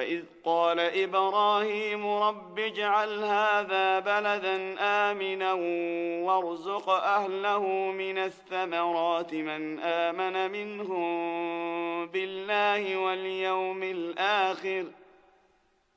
وإذ قال إبراهيم رب اجعل هذا بلدا آمنا وارزق أهله من الثمرات من آمن منهم بالله واليوم الآخر